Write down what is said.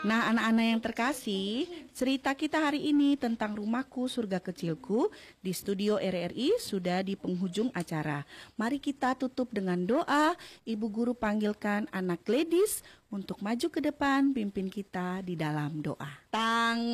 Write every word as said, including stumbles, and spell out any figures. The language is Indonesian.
Nah, anak-anak yang terkasih, cerita kita hari ini tentang Rumahku Surga Kecilku di studio R R I sudah di penghujung acara. Mari kita tutup dengan doa. Ibu guru panggilkan anak Gladys untuk maju ke depan, pimpin kita di dalam doa. Tang